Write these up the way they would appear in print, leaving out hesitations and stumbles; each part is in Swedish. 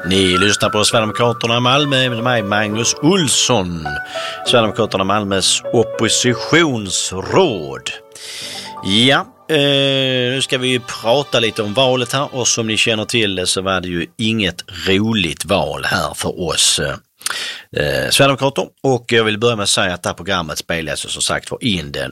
Ni lyssnar på Sverigedemokraterna Malmö med mig, Magnus Olsson. Sverigedemokraterna Malmös oppositionsråd. Ja, nu ska vi prata lite om valet här, och som ni känner till så var det ju inget roligt val här för oss Sverigedemokrater, och jag vill börja med att säga att det här programmet spelas som sagt var in den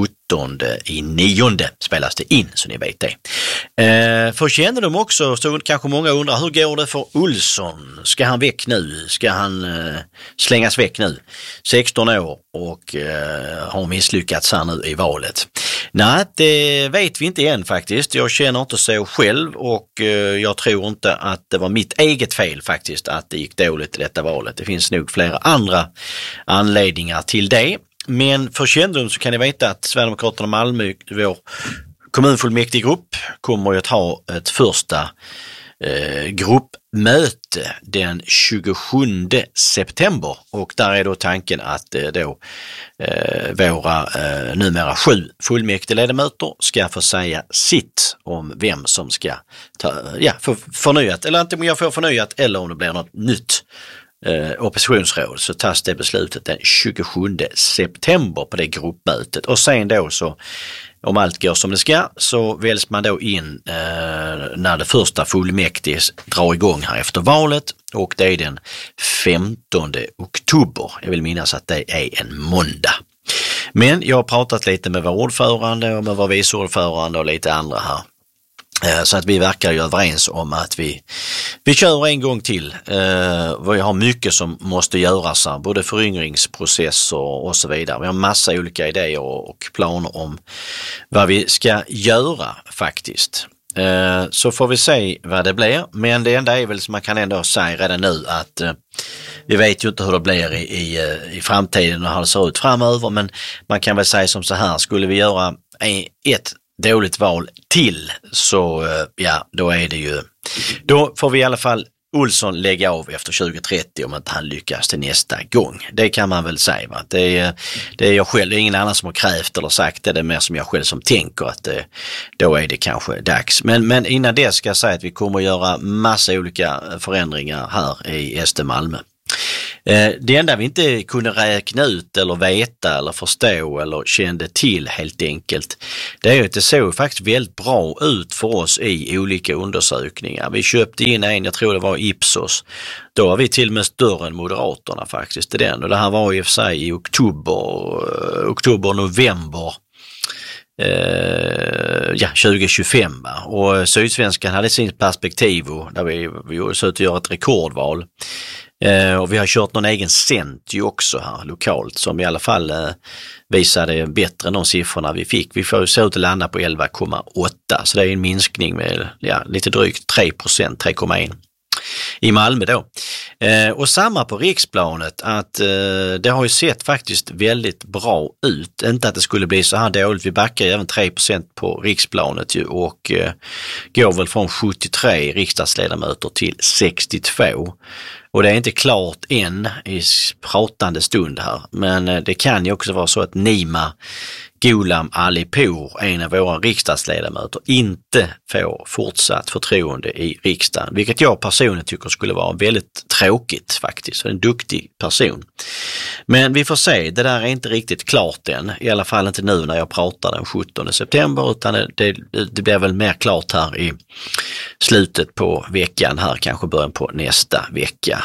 17/9 spelas det in, så ni vet det. För känner de också, så kanske många undrar, hur går det för Olsson? Ska han väck nu? Ska han slängas väck nu? 16 år och har misslyckats här nu i valet. Nej, det vet vi inte än faktiskt. Jag känner inte så själv, och jag tror inte att det var mitt eget fel faktiskt att det gick dåligt i detta valet. Det finns nog flera andra anledningar till det. Men för kännedom så kan ni veta att Sverigedemokraterna Malmö, vår kommunfullmäktigegrupp, kommer att ha ett första gruppmöte den 27 september, och där är då tanken att våra numera 7 fullmäktigeledamöter ska få säga sitt om vem som ska få förnyat, eller inte om jag får förnyat eller om det blir något nytt oppositionsråd, så tas det beslutet den 27 september på det gruppmötet. Och sen då så, om allt går som det ska, så väljs man då in när det första fullmäktige drar igång här efter valet, och det är den 15 oktober. Jag vill minnas att det är en måndag. Men jag har pratat lite med vår ordförande och med vår vice ordförande och lite andra här. Så att vi verkar ju överens om att vi kör en gång till. Vi har mycket som måste göras här, både föryngringsprocesser och så vidare. Vi har massa olika idéer och planer om vad vi ska göra faktiskt. Så får vi se vad det blir. Men det enda är väl som man kan ändå säga redan nu att vi vet ju inte hur det blir i framtiden och hur det ser ut framöver. Men man kan väl säga som så här, skulle vi göra ett dåligt val till, så då är det ju, då får vi i alla fall Olsson lägga av efter 2030 om inte han lyckas till nästa gång. Det kan man väl säga, va? Det är jag själv, det är ingen annan som har krävt eller sagt det, är mer som jag själv som tänker att då är det kanske dags. Men innan det ska jag säga att vi kommer att göra massa olika förändringar här i SD Malmö. Det enda vi inte kunde räkna ut eller veta eller förstå eller kände till helt enkelt, det är ju att det såg faktiskt väldigt bra ut för oss i olika undersökningar. Vi köpte in en, jag tror det var Ipsos, då var vi till och med större än Moderaterna faktiskt i den, och det här var i och för sig i oktober-november 2025, va? Och Sydsvenskan hade sin perspektiv där vi så att göra ett rekordval. Och vi har kört någon egen cent ju också här lokalt som i alla fall visade bättre än de siffrorna vi fick. Vi får se ut att landa på 11,8, så det är en minskning med lite drygt 3%, 3,1 i Malmö då. Och samma på riksplanet, att det har ju sett faktiskt väldigt bra ut. Inte att det skulle bli så här dåligt, vi backar även 3% på riksplanet ju, och går väl från 73 riksdagsledamöter till 62. Och det är inte klart än i pratande stund här, men det kan ju också vara så att Nima Ghulam Alipour, en av våra riksdagsledamöter, inte får fortsatt förtroende i riksdagen, vilket jag personligen tycker skulle vara väldigt tråkigt faktiskt, för en duktig person. Men vi får se, det där är inte riktigt klart än, i alla fall inte nu när jag pratar den 17 september, utan det blir väl mer klart här i slutet på veckan här, kanske början på nästa vecka,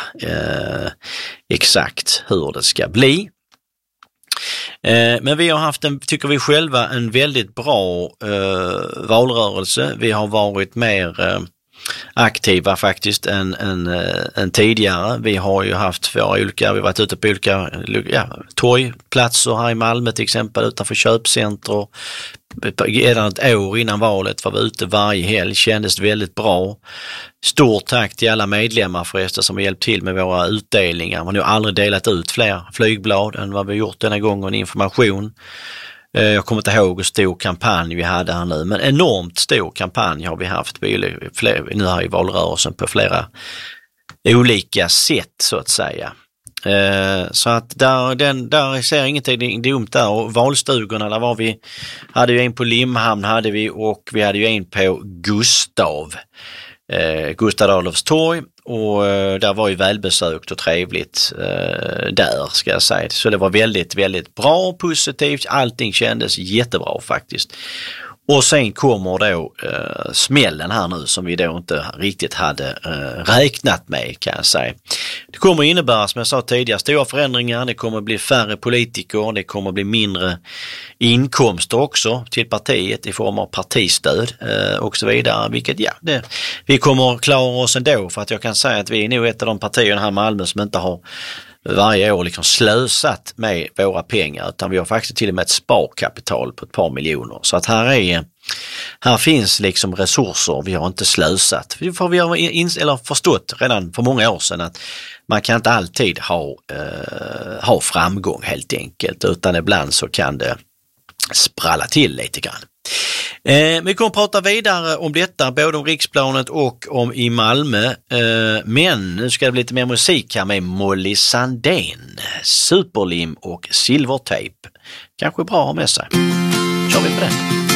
exakt hur det ska bli. Men vi har haft tycker vi själva, en väldigt bra valrörelse. Vi har varit mer aktiva faktiskt än tidigare. Vi har ju haft vi har varit ute på olika torgplatser här i Malmö till exempel, utanför köpcenter. Redan ett år innan valet var vi ute varje helg, kändes väldigt bra. Stort tack till alla medlemmar förresten som har hjälpt till med våra utdelningar. Man har ju aldrig delat ut fler flygblad än vad vi gjort denna gången, information. Jag kommer inte ihåg hur stor kampanj vi hade här nu, men enormt stor kampanj har vi haft nu här i valrörelsen på flera olika sätt så att säga. Så att där ser ingenting dumt där, och valstugorna där var vi, hade ju en på Limhamn hade vi, och vi hade ju en på Gustav Gustav Adolfs torg, och där var ju välbesökt och trevligt där, ska jag säga. Så det var väldigt, väldigt bra och positivt. Allting kändes jättebra faktiskt. Och sen kommer då smällen här nu som vi då inte riktigt hade räknat med, kan jag säga. Det kommer innebära, som jag sa tidigare, stora förändringar. Det kommer bli färre politiker, det kommer bli mindre inkomster också till partiet i form av partistöd och så vidare. Vilket vi kommer klara oss ändå, för att jag kan säga att vi är nog ett av de partierna här i Malmö som inte har varje år liksom slösat med våra pengar, utan vi har faktiskt till och med ett sparkapital på ett par miljoner. Så att här finns liksom resurser, vi har inte slösat. För vi har förstått redan för många år sedan att man kan inte alltid ha framgång helt enkelt, utan ibland så kan det spralla till lite grann. Vi kommer att prata vidare om detta, både om riksplanet och om i Malmö. Men nu ska det bli lite mer musik här med Molly Sandén, Superlim och Silvertejp. Kanske bra att ha med sig. Kör vi på det.